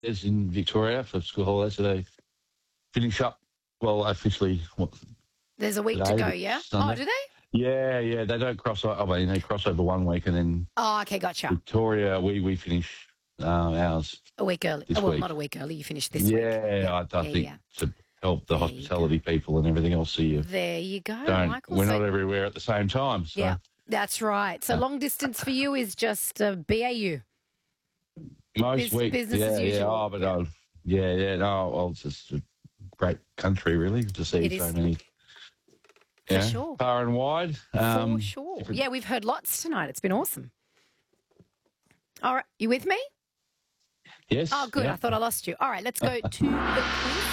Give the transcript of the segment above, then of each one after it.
is in Victoria for school holidays, so they finish up, well, officially, There's a week to today, go, but yeah? Sunday. Oh, do they? Yeah, they don't cross over. I mean, they cross over 1 week, and then Oh, okay, gotcha. Victoria, we finish ours A week early. this Well, week. not a week early. You finished this week. Yeah, I think to help the There you hospitality people and everything else, so you There you go, don't. Michael. We're So- not everywhere at the same time. So. Yeah, that's right. So long distance for you is just BAU. Most weeks, business as usual. Oh, but no. Well, it's just a great country, really, to see It so is. many. For Yeah, sure. far and wide. For sure. Yeah, we've heard lots tonight. It's been awesome. All right, you with me? Yes. Oh, good. Yeah. I thought I lost you. All right, let's go to the quiz.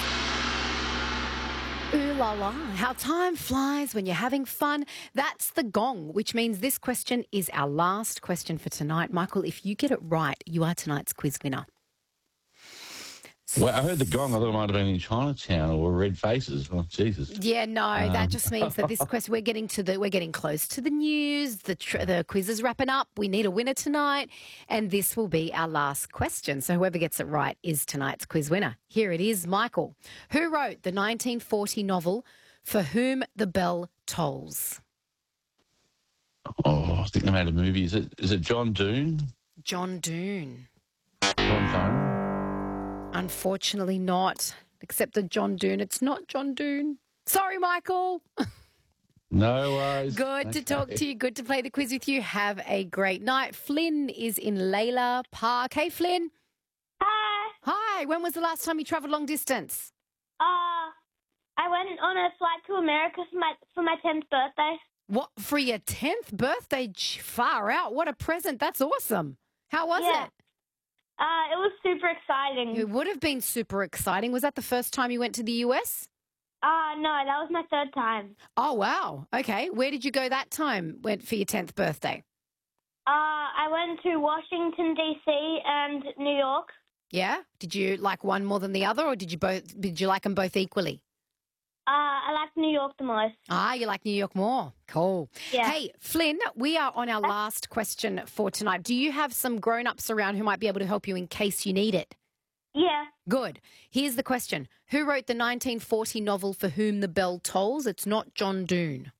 Ooh la la. How time flies when you're having fun. That's the gong, which means this question is our last question for tonight. Michael, if you get it right, you are tonight's quiz winner. Well, I heard the gong. I thought it might have been in Chinatown or Red Faces. Oh, Jesus. Yeah, no, that just means that this question we're getting close to the news. The quiz is wrapping up. We need a winner tonight, and this will be our last question. So whoever gets it right is tonight's quiz winner. Here it is, Michael. Who wrote the 1940 novel For Whom the Bell Tolls? Oh, I think they made a movie. Is it John Doone? John Doone. John Doone? Unfortunately not. Except that John Doone. It's not John Doone. Sorry, Michael. No worries. Good to talk to you. Good to play the quiz with you. Have a great night. Flynn is in Layla Park. Hey, Flynn. Hi. Hi. When was the last time you travelled long distance? I went on a flight to America for my 10th birthday. What, for your 10th birthday? Far out. What a present. That's awesome. How was it? It was super exciting. It would have been super exciting. Was that the first time you went to the US? No, that was my 3rd time. Oh, wow. Okay. Where did you go that time went for your 10th birthday? I went to Washington, D.C. and New York. Yeah? Did you like one more than the other, or did you like them both equally? I liked New York the most. Ah, you like New York more. Cool. Yeah. Hey, Flynn, we are on our last question for tonight. Do you have some grown-ups around who might be able to help you in case you need it? Yeah. Good. Here's the question. Who wrote the 1940 novel For Whom the Bell Tolls? It's not John Doone.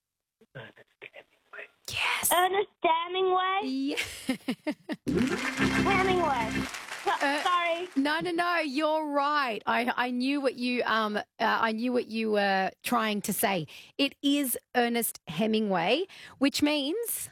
Yes. Ernest Hemingway? Yeah. Hemingway. Sorry. No. You're right. I knew what you were trying to say. It is Ernest Hemingway, which means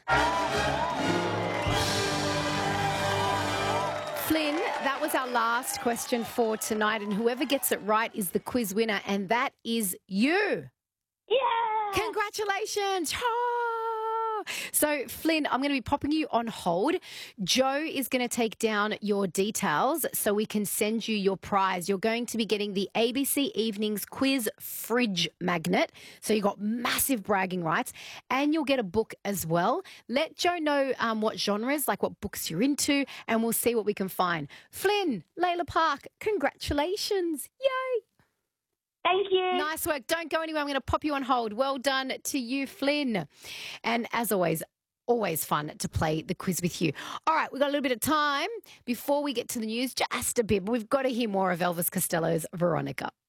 Flynn, that was our last question for tonight, and whoever gets it right is the quiz winner, and that is you. Yeah. Congratulations. So, Flynn, I'm going to be popping you on hold. Joe is going to take down your details so we can send you your prize. You're going to be getting the ABC Evenings Quiz Fridge Magnet. So you've got massive bragging rights, and you'll get a book as well. Let Joe know what genres, like what books you're into, and we'll see what we can find. Flynn, Layla Park, congratulations. Yay. Thank you. Nice work. Don't go anywhere. I'm going to pop you on hold. Well done to you, Flynn. And as always fun to play the quiz with you. All right, we've got a little bit of time before we get to the news, just a bit, but we've got to hear more of Elvis Costello's Veronica.